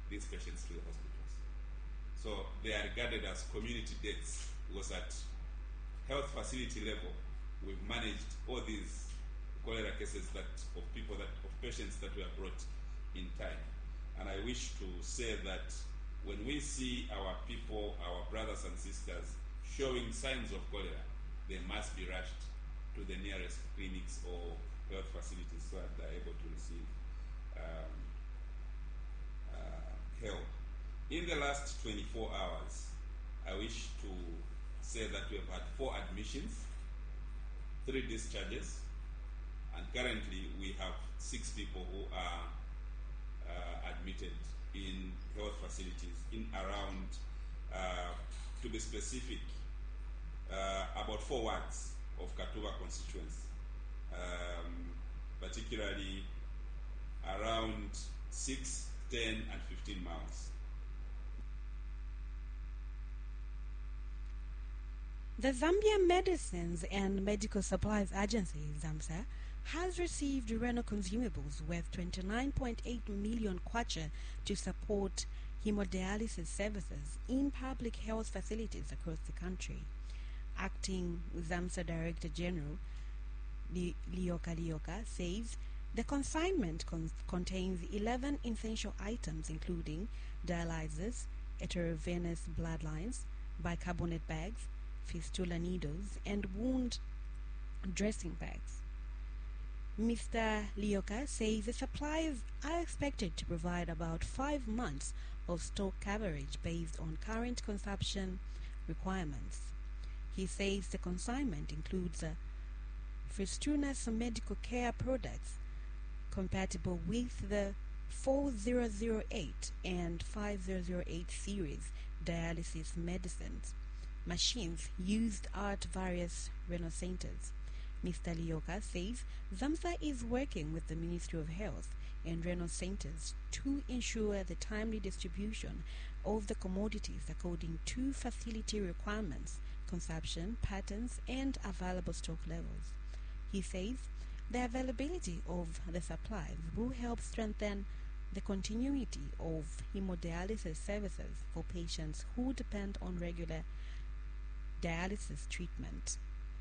these patients to the hospitals. So they are regarded as community deaths, because at health facility level, we've managed all these cholera cases of patients that were brought in time. And I wish to say that when we see our people, our brothers and sisters showing signs of cholera, they must be rushed to the nearest clinics or health facilities so that they're able to receive help. In the last 24 hours, I wish to say that we have had 4 admissions, 3 discharges, and currently we have 6 people who are admitted in health facilities in around, to be specific, about 4 wards of Katuba constituency, particularly around 6, 10, and 15 miles. The Zambia Medicines and Medical Supplies Agency, ZAMSA, has received renal consumables worth 29.8 million kwacha to support hemodialysis services in public health facilities across the country. Acting ZAMSA Director General Lioka says the consignment contains 11 essential items including dialyzers, arteriovenous bloodlines, bicarbonate bags, fistula needles, and wound dressing bags. Mr. Lioka says the supplies are expected to provide about 5 months of stock coverage based on current consumption requirements. He says the consignment includes Fristrunas medical care products compatible with the 4008 and 5008 series dialysis medicines, machines used at various renal centers. Mr. Lioka says ZAMSA is working with the Ministry of Health and renal centers to ensure the timely distribution of the commodities according to facility requirements, consumption patterns, and available stock levels. He says the availability of the supplies will help strengthen the continuity of hemodialysis services for patients who depend on regular dialysis treatment.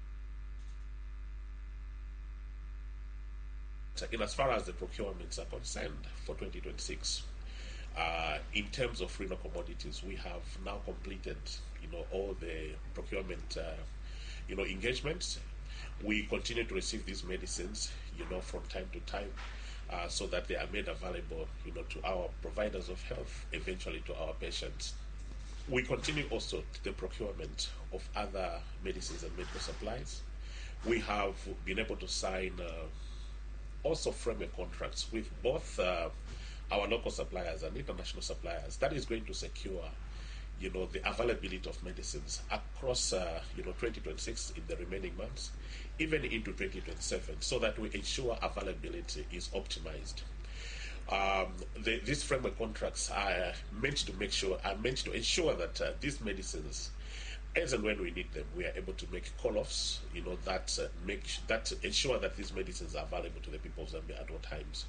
In as far as the procurements are concerned for 2026, in terms of renal commodities, we have now completed, all the procurement, engagements. We continue to receive these medicines, from time to time, so that they are made available, to our providers of health, eventually to our patients. We continue also the procurement of other medicines and medical supplies. We have been able to sign also framework contracts with both our local suppliers and international suppliers. That is going to secure, the availability of medicines across, 2026 in the remaining months, even into 2027, so that we ensure availability is optimized. These framework contracts are meant to ensure that these medicines, as and when we need them, we are able to make call-offs, that ensure that these medicines are available to the people of Zambia at all times.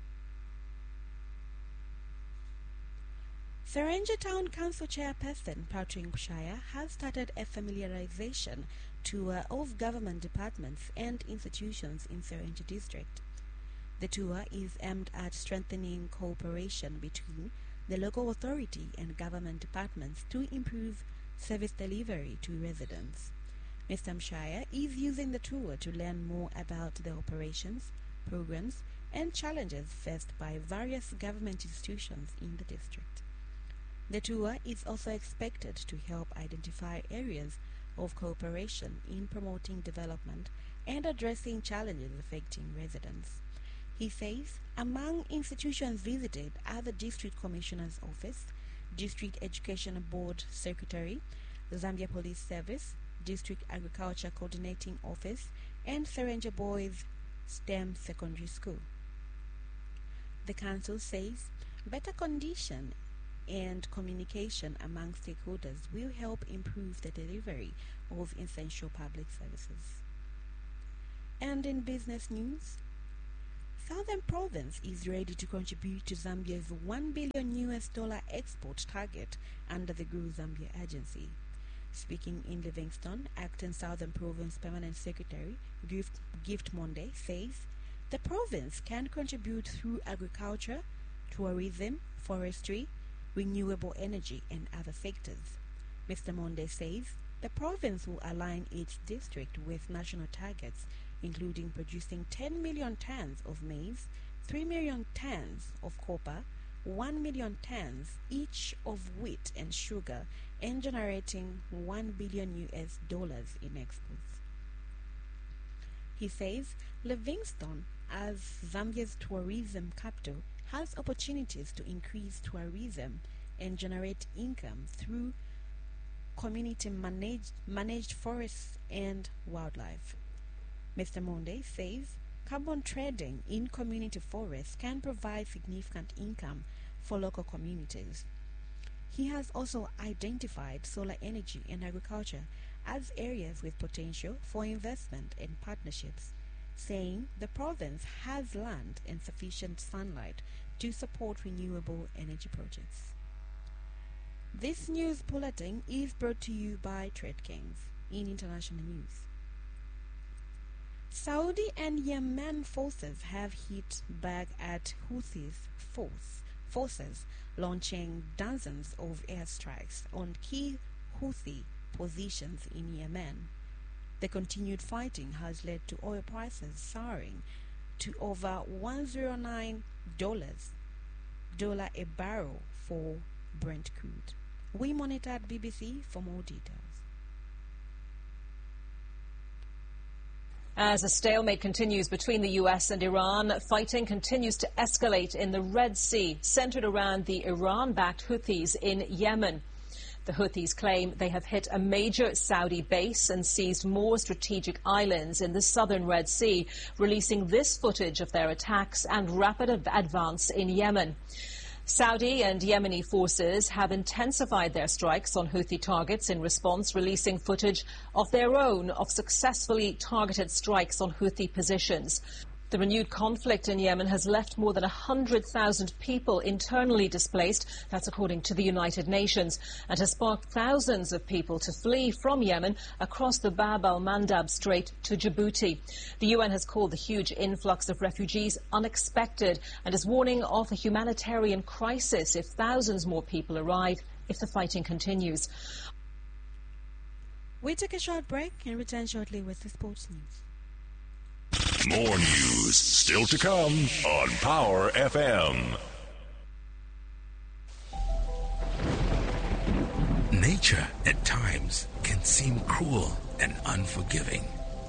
Serenja Town Council Chairperson Patrick Mshaya has started a familiarization tour of government departments and institutions in Serenja District. The tour is aimed at strengthening cooperation between the local authority and government departments to improve service delivery to residents. Mr. Mshaya is using the tour to learn more about the operations, programs, and challenges faced by various government institutions in the district. The tour is also expected to help identify areas of cooperation in promoting development and addressing challenges affecting residents. He says among institutions visited are the District Commissioner's Office, District Education Board Secretary, Zambia Police Service, District Agriculture Coordinating Office, and Serenja Boys STEM Secondary School. The Council says better condition and communication among stakeholders will help improve the delivery of essential public services. And in business news, Southern Province is ready to contribute to Zambia's $1 billion export target under the Grow Zambia Agency. Speaking in Livingstone, acting Southern Province Permanent Secretary Gift Monde says the province can contribute through agriculture, tourism, forestry, renewable energy and other sectors. Mr. Monde says the province will align its district with national targets, including producing 10 million tons of maize, 3 million tons of copper, 1 million tons each of wheat and sugar, and generating $1 billion in exports. He says Livingstone, as Zambia's tourism capital, has opportunities to increase tourism and generate income through community managed forests and wildlife. Mr. Monde says carbon trading in community forests can provide significant income for local communities. He has also identified solar energy and agriculture as areas with potential for investment and partnerships, saying the province has land and sufficient sunlight to support renewable energy projects. This news bulletin is brought to you by Trade Kings. In international news, Saudi and Yemen forces have hit back at Houthis forces, launching dozens of airstrikes on key Houthi positions in Yemen. The continued fighting has led to oil prices soaring to over $109 a barrel for Brent crude. We monitored BBC for more details. As a stalemate continues between the U.S. and Iran, fighting continues to escalate in the Red Sea, centered around the Iran-backed Houthis in Yemen. The Houthis claim they have hit a major Saudi base and seized more strategic islands in the southern Red Sea, releasing this footage of their attacks and rapid advance in Yemen. Saudi and Yemeni forces have intensified their strikes on Houthi targets in response, releasing footage of their own of successfully targeted strikes on Houthi positions. The renewed conflict in Yemen has left more than 100,000 people internally displaced, that's according to the United Nations, and has sparked thousands of people to flee from Yemen across the Bab al-Mandab Strait to Djibouti. The UN has called the huge influx of refugees unexpected and is warning of a humanitarian crisis if thousands more people arrive if the fighting continues. We take a short break and return shortly with the sports news. More news still to come on Power FM. Nature at times can seem cruel and unforgiving.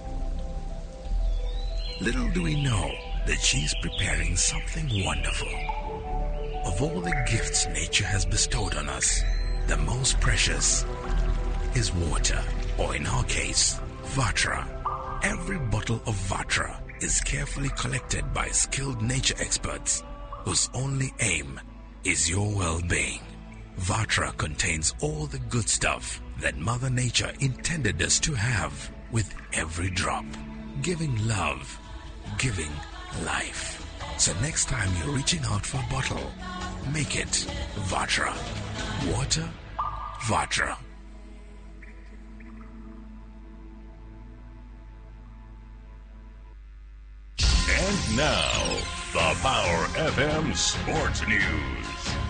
Little do we know that she's preparing something wonderful. Of all the gifts nature has bestowed on us, the most precious is water, or in our case, Vatra. Every bottle of Vatra is carefully collected by skilled nature experts whose only aim is your well-being. Vatra contains all the good stuff that Mother Nature intended us to have with every drop, giving love, giving life. So next time you're reaching out for a bottle, make it Vatra. Water, Vatra. And now, the Power FM Sports News.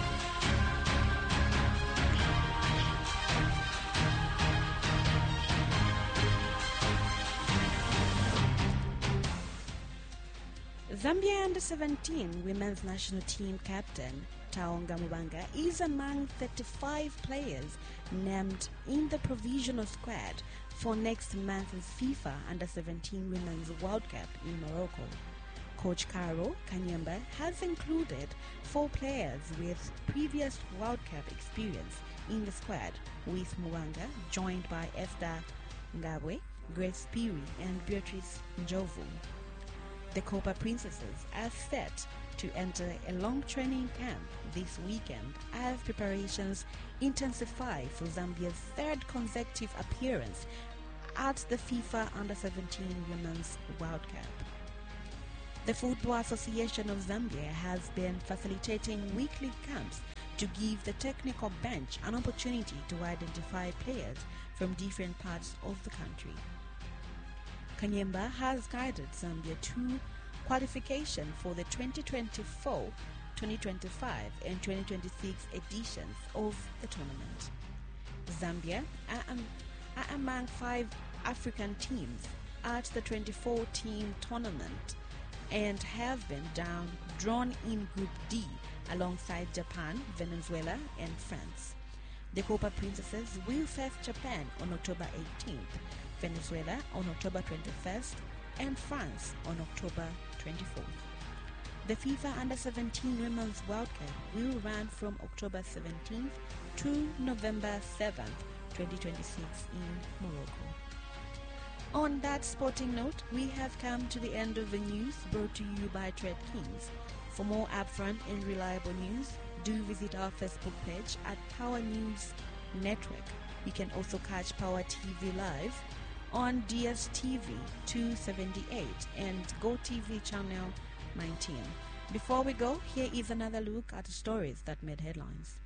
Zambia Under-17 women's national team captain Taonga Mubanga is among 35 players named in the provisional squad for next month's FIFA Under-17 Women's World Cup in Morocco. Coach Caro Kanyamba has included 4 players with previous World Cup experience in the squad, with Mubanga joined by Esther Ngabwe, Grace Piri and Beatrice Njovu. The Copa Princesses are set to enter a long training camp this weekend as preparations intensify for Zambia's 3rd consecutive appearance at the FIFA Under-17 Women's World Cup. The Football Association of Zambia has been facilitating weekly camps to give the technical bench an opportunity to identify players from different parts of the country. Kanyemba has guided Zambia to qualification for the 2024, 2025 and 2026 editions of the tournament. Zambia are among 5 African teams at the 24-team tournament and have been drawn in Group D alongside Japan, Venezuela and France. The Copa Princesses will face Japan on October 18th, Venezuela on October 21st and France on October 24th. The FIFA Under-17 Women's World Cup will run from October 17th to November 7th, 2026 in Morocco. On that sporting note, we have come to the end of the news brought to you by Trade Kings. For more upfront and reliable news, do visit our Facebook page at Power News Network. You can also catch Power TV live on DSTV 278 and GoTV channel 19. Before we go, here is another look at the stories that made headlines.